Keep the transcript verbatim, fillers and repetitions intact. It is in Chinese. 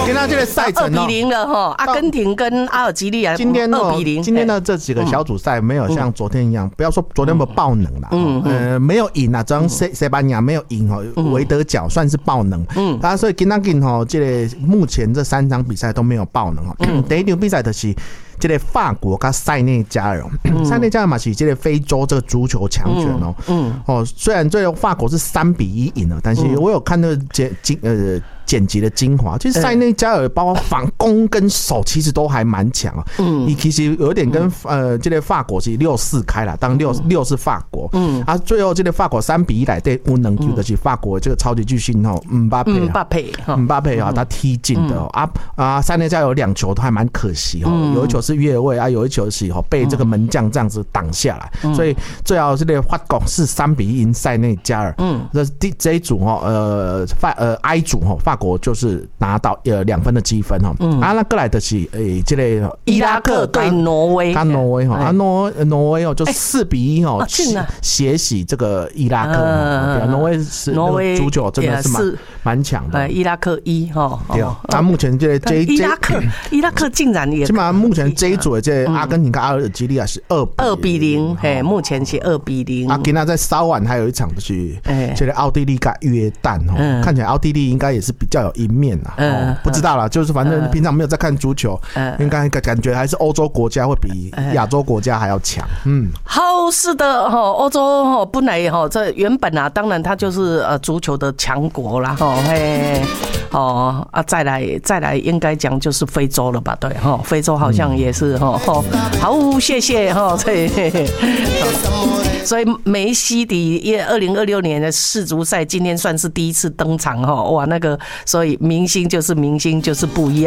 跟他这个赛程二比零了哈，阿根廷跟阿尔及利亚今天二比零。 今天的这几个小组赛没有像昨天一样，不要说昨天不爆冷啦，嗯呃没有赢啊，只要西西班牙没有赢哦，维德角算是爆冷，嗯，啊所以今天吼，这个目前这三场比赛都没有爆冷哈，第一场比赛就是这个法国跟塞内加尔，塞内加尔嘛是这个非洲这个足球强权哦，嗯哦，虽然最后法国是三比一赢了，但是我有看那个剪剪呃剪辑的精华，其实塞内加尔包括反攻跟守其实都还蛮强啊，嗯，你其实有点跟呃这个法国是六四开了，当六六是法国，嗯啊，最后这个法国三比一来对乌能球的是法国这个超级巨星哦，姆巴佩，姆巴佩， 姆巴佩啊，他踢进的啊啊，塞内加尔有两球都还蛮可惜哦，有一球是越位啊，有一球是哦被这个门将这样子挡下来，所以最后这个法国是三比一赢塞内加尔，嗯，这第这一组哦，呃法呃 I 组哦法国就是拿到呃两分的积分哈，嗯、啊，那过来的是诶，这个伊拉克对挪威， 跟挪威哈，啊挪挪威哦就四比一哦，血洗这个伊拉克，呃、挪威是挪威足球真的是蛮蛮强的， 伊拉克一哈， 对，那目前这个 J 伊拉克伊拉克竟然也， 起码目前这一组的这阿根廷跟阿尔及利亚是二二比零，嘿，目前是二比零。 啊，今天在稍晚还有一场就是这个奥地利跟约旦哦，看起来奥地利应该也是比较有赢面啦，哦，不知道啦，就是反正平常没有在看足球，应该感觉还是欧洲国家会比亚洲国家还要强。嗯， 好，是的哈，欧洲哈本来哈这原本啊，当然它就是呃足球的强国啦，哈嘿，哦啊，再来再来应该讲就是非洲了吧？对哈，非洲好像也是哈，好，谢谢哈，这。所以梅西的二零二六年的世足赛今天算是第一次登场哈，哇，那个所以明星就是明星就是不一样。